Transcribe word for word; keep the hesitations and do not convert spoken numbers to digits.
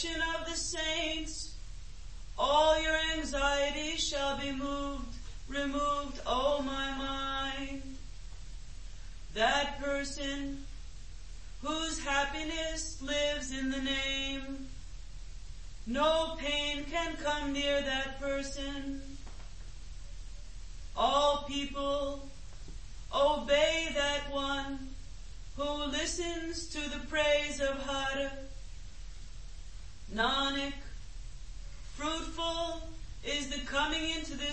portion of the saints. All your anxieties shall be moved, removed, oh my mind. That person whose happiness lives in the name. No pain can come near that person. All people obey that one who listens to the praise of Har. Nanak, fruitful is the coming into this